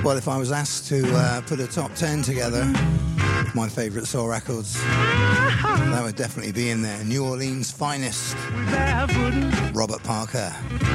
Well, if I was asked to put a top 10 together, my favourite soul records, that would definitely be in there. New Orleans' finest, Robert Parker.